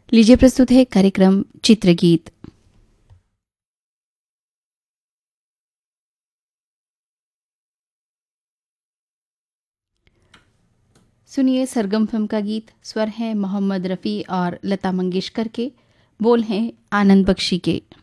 लीजिए प्रस्तुत है कार्यक्रम चित्रगीत। सुनिए सरगम फिल्म का गीत। स्वर हैं मोहम्मद रफ़ी और लता मंगेशकर के, बोल हैं आनंद बख्शी के।